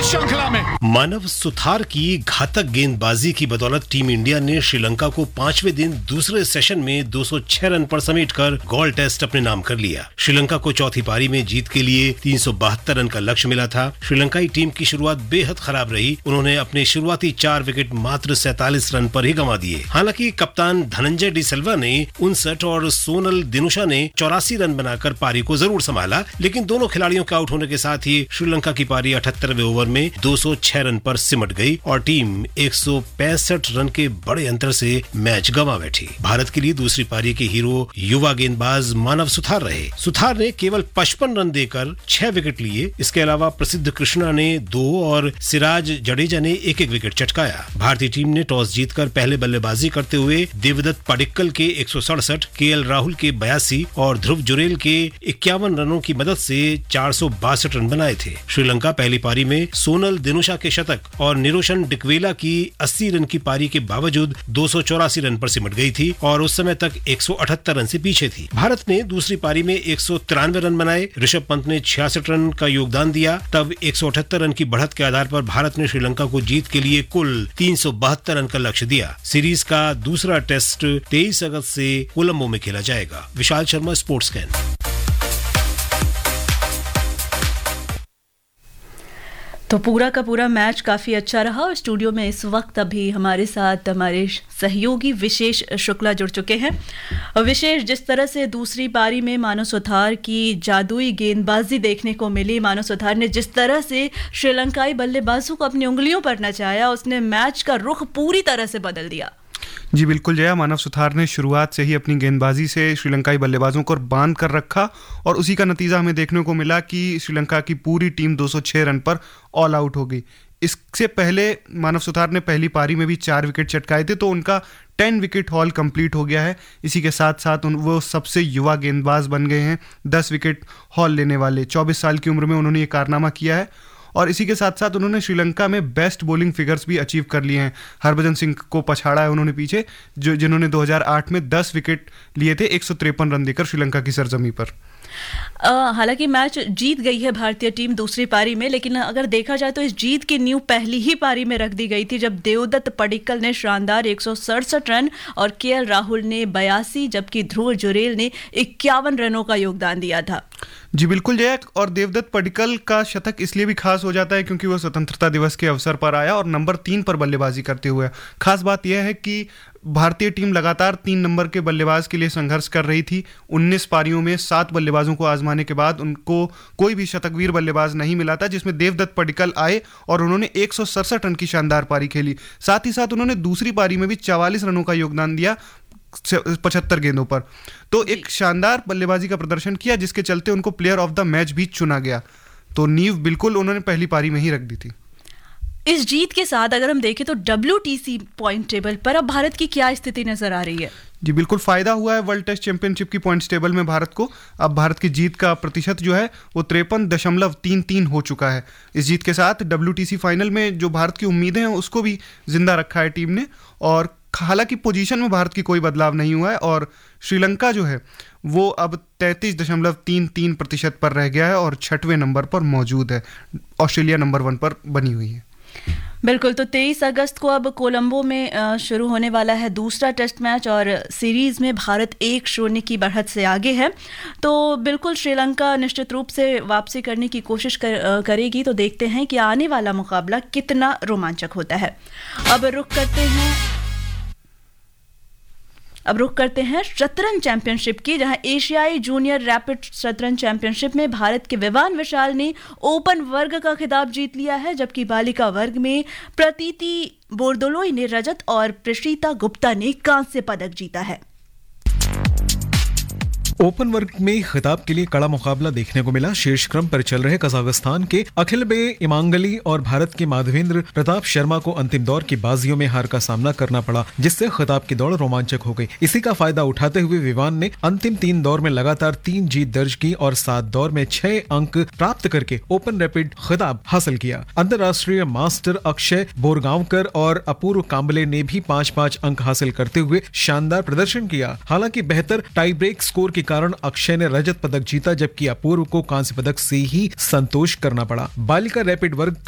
श्रृंखला में। मानव सुथार की घातक गेंदबाजी की बदौलत टीम इंडिया ने श्रीलंका को 5वें दिन दूसरे सेशन में 206 रन पर समेटकर गोल टेस्ट अपने नाम कर लिया। श्रीलंका को चौथी पारी में जीत के लिए 372 रन का लक्ष्य मिला था। श्रीलंकाई टीम की शुरुआत बेहद खराब रही। उन्होंने अपने शुरुआती 4 विकेट मात्र 47 रन पर ही गंवा दिए। हालांकि कप्तान धनंजय डी सिल्वा ने 59 और सोनल दिनुशा ने 84 रन बनाकर पारी को जरूर संभाला, लेकिन दोनों खिलाड़ियों के आउट होने के साथ ही श्रीलंका की पारी 78वें ओवर में 206 रन पर सिमट गई और टीम 165 रन के बड़े अंतर से मैच गंवा बैठी। भारत के लिए दूसरी पारी के हीरो युवा गेंदबाज मानव सुथार रहे। सुथार ने केवल 55 रन देकर 6 विकेट लिए। इसके अलावा प्रसिद्ध कृष्णा ने 2 और सिराज जडेजा ने 1-1 विकेट चटकाया। भारतीय टीम ने टॉस जीतकर पहले बल्लेबाजी करते हुए देवदत्त पडिक्कल के 167, केएल राहुल के 82 और ध्रुव जुरेल के 51 रनों की मदद से 462 रन बनाए थे। श्रीलंका पहली पारी में सोनल दिनुशा के शतक और निरोशन डिकवेला की 80 रन की पारी के बावजूद 284 रन पर सिमट गई थी और उस समय तक 178 रन से पीछे थी। भारत ने दूसरी पारी में 193 रन बनाए। ऋषभ पंत ने 66 रन का योगदान दिया। तब 178 रन की बढ़त के आधार पर भारत ने श्रीलंका को जीत के लिए कुल 372 रन का लक्ष्य दिया। सीरीज का दूसरा टेस्ट 23 अगस्त से कोलंबो में खेला जाएगा। Vishal Sharma, sports can. तो पूरा का पूरा मैच काफ़ी अच्छा रहा और स्टूडियो में इस वक्त अभी हमारे साथ हमारे सहयोगी विशेष शुक्ला जुड़ चुके हैं। विशेष, जिस तरह से दूसरी पारी में मानव सुथार की जादुई गेंदबाजी देखने को मिली, मानव सुथार ने जिस तरह से श्रीलंकाई बल्लेबाजों को अपनी उंगलियों पर नचाया, उसने मैच का रुख पूरी तरह से बदल दिया। जी बिल्कुल जया, मानव सुथार ने शुरुआत से ही अपनी गेंदबाजी से श्रीलंकाई बल्लेबाजों को बांध कर रखा और उसी का नतीजा हमें देखने को मिला कि श्रीलंका की पूरी टीम 206 रन पर ऑल आउट हो गई। इससे पहले मानव सुथार ने पहली पारी में भी 4 विकेट चटकाए थे, तो उनका 10 विकेट हॉल कंप्लीट हो गया है। इसी के साथ साथ वो सबसे युवा गेंदबाज बन गए हैं, 10 विकेट हॉल लेने वाले। 24 साल की उम्र में उन्होंने ये कारनामा किया है और इसी के साथ साथ उन्होंने श्रीलंका में बेस्ट बॉलिंग फिगर्स भी अचीव कर लिए हैं। हरभजन सिंह को पछाड़ा है उन्होंने पीछे, जिन्होंने 2008 में 10 विकेट लिए थे 153 रन देकर श्रीलंका की सरजमी पर। हालांकि मैच जीत गई है भारतीय टीम दूसरी पारी में, लेकिन अगर देखा जाए तो इस जीत की नींव पहली ही पारी में रख दी गई थी, जब देवदत्त पडिक्कल ने शानदार 167 रन और केएल राहुल ने 82, जबकि ध्रुव जुरेल ने 51 रनों का योगदान दिया था। जी बिल्कुल जय, और देवदत्त पडिक्कल का शतक इसलिए भी खास हो जाता है क्योंकि वो स्वतंत्रता दिवस के अवसर पर आया और नंबर 3 पर बल्लेबाजी करते हुए। खास बात यह है कि भारतीय टीम लगातार 3 नंबर के बल्लेबाज के लिए संघर्ष कर रही थी। 19 पारियों में 7 बल्लेबाजों को आजमाने के बाद उनको कोई भी शतकवीर बल्लेबाज नहीं मिला था, जिसमें देवदत्त पडिक्कल आए और उन्होंने 167 रन की शानदार पारी खेली। साथ ही साथ उन्होंने दूसरी पारी में भी 44 रनों का योगदान दिया 75 गेंदों पर। तो एक शानदार बल्लेबाजी का प्रदर्शन किया, जिसके चलते उनको प्लेयर ऑफ द मैच भी चुना गया। तो नींव बिल्कुल उन्होंने पहली पारी में ही रख दी थी। इस जीत के साथ अगर हम देखें तो WTC पॉइंट टेबल पर अब भारत की क्या स्थिति नजर आ रही है? जी बिल्कुल फायदा हुआ है वर्ल्ड टेस्ट चैंपियनशिप की पॉइंट्स टेबल में भारत को। अब भारत की जीत का प्रतिशत जो है वो 53.33 हो चुका है। इस जीत के साथ WTC फाइनल में जो भारत की उम्मीदें हैं उसको भी जिंदा रखा है टीम ने। और हालांकि पोजीशन में भारत की कोई बदलाव नहीं हुआ है और श्रीलंका जो है वो अब 33.33% पर रह गया है और 6वें नंबर पर मौजूद है। ऑस्ट्रेलिया नंबर 1 पर बनी हुई है। बिल्कुल, तो 23 अगस्त को अब कोलंबो में शुरू होने वाला है दूसरा टेस्ट मैच और सीरीज में भारत 1-0 की बढ़त से आगे है। तो बिल्कुल श्रीलंका निश्चित रूप से वापसी करने की कोशिश करेगी। तो देखते हैं कि आने वाला मुकाबला कितना रोमांचक होता है। अब रुख करते हैं शतरंज चैंपियनशिप की, जहां एशियाई जूनियर रैपिड शतरंज चैंपियनशिप में भारत के विवान विशाल ने ओपन वर्ग का खिताब जीत लिया है, जबकि बालिका वर्ग में प्रतीति बोरदोलोई ने रजत और प्रशीता गुप्ता ने कांस्य पदक जीता है। ओपन वर्ग में खिताब के लिए कड़ा मुकाबला देखने को मिला। शीर्ष क्रम पर चल रहे कजाकिस्तान के अखिल बे इमांगली और भारत के माधवेंद्र प्रताप शर्मा को अंतिम दौर की बाजियों में हार का सामना करना पड़ा, जिससे खिताब की दौड़ रोमांचक हो गई। इसी का फायदा उठाते हुए विवान ने अंतिम 3 दौर में लगातार 3 जीत दर्ज की और 7 दौर में 6 अंक प्राप्त करके ओपन रैपिड खिताब हासिल किया। अंतरराष्ट्रीय मास्टर अक्षय बोरगांवकर और अपूर्व कांबले ने भी 5-5 अंक हासिल करते हुए शानदार प्रदर्शन किया। हालांकि बेहतर टाई ब्रेक स्कोर के कारण अक्षय ने रजत पदक जीता, जबकि अपूर्व को कांस्य पदक से ही संतोष करना पड़ा। बालिका रैपिड वर्ग